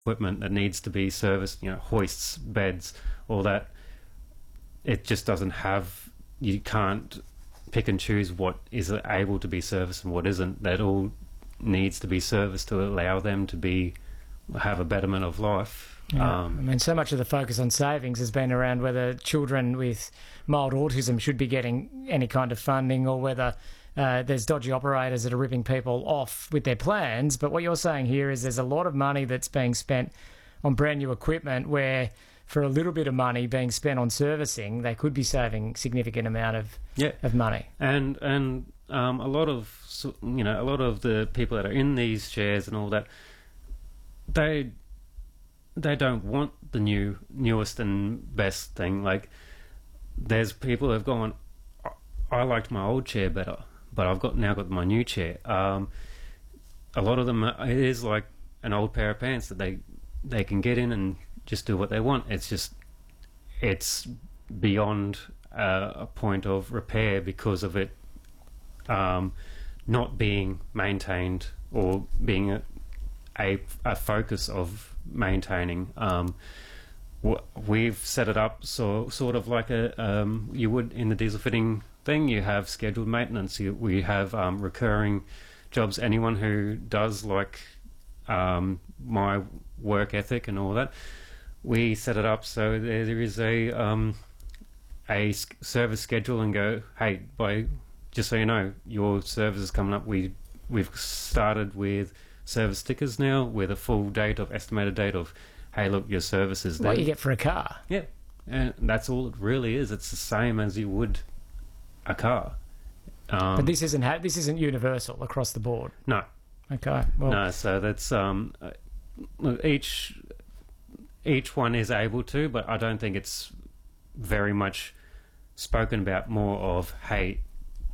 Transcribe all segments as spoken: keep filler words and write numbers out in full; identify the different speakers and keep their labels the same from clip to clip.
Speaker 1: equipment that needs to be serviced, you know, hoists, beds, all that. It just doesn't have, you can't pick and choose what is able to be serviced and what isn't. That all needs to be serviced to allow them to be have a betterment of life.
Speaker 2: Yeah.
Speaker 1: Um,
Speaker 2: I mean, so much of the focus on savings has been around whether children with mild autism should be getting any kind of funding, or whether uh, there's dodgy operators that are ripping people off with their plans. But what you're saying here is there's a lot of money that's being spent on brand new equipment where, for a little bit of money being spent on servicing, they could be saving significant amount of
Speaker 1: yeah.
Speaker 2: of money.
Speaker 1: And and um, a lot of so- you know a lot of the people that are in these chairs and all that, they they don't want the new newest and best thing. Like, there's people who have gone, I, I liked my old chair better, but I've got now got my new chair. Um, a lot of them, it is like an old pair of pants that they they can get in and just do what they want. It's just, it's beyond uh, a point of repair because of it um, not being maintained or being a, a, a focus of maintaining. Um, w- we've set it up so sort of like a um, you would in the diesel fitting thing. You have scheduled maintenance. You, we have um, recurring jobs. Anyone who does like um, my work ethic and all that, we set it up so there, there is a um, a s- service schedule and go, hey, by just so you know, your service is coming up. We we've started with service stickers now with a full date of estimated date of, hey, look, your service is there.
Speaker 2: What you get for a car.
Speaker 1: Yeah, and that's all it really is. It's the same as you would a car. Um,
Speaker 2: But this isn't ha- this isn't universal across the board.
Speaker 1: no,
Speaker 2: Okay. Well,
Speaker 1: no. So that's um, uh, each each one is able to, but I don't think it's very much spoken about. More of, hey,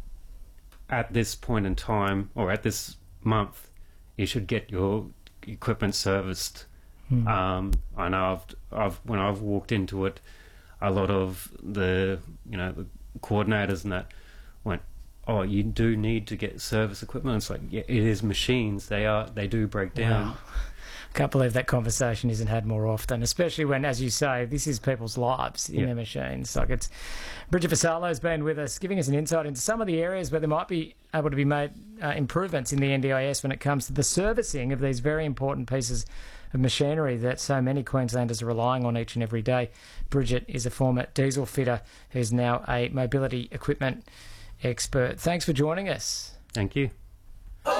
Speaker 1: at this point in time or at this month, you should get your equipment serviced.
Speaker 2: Hmm.
Speaker 1: Um, I know I've, I've when I've walked into it, a lot of the you know the coordinators and that went, oh, you do need to get service equipment. It's like, yeah, it is machines. They are they do break down.
Speaker 2: Wow. Can't believe that conversation isn't had more often, especially when, as you say, this is people's lives in
Speaker 1: Yeah.
Speaker 2: their machines. Like, it's Bridget Vassallo's been with us, giving us an insight into some of the areas where there might be able to be made uh, improvements in the N D I S when it comes to the servicing of these very important pieces of machinery that so many Queenslanders are relying on each and every day. Bridget is a former diesel fitter who's now a mobility equipment expert. Thanks for joining us.
Speaker 1: Thank you.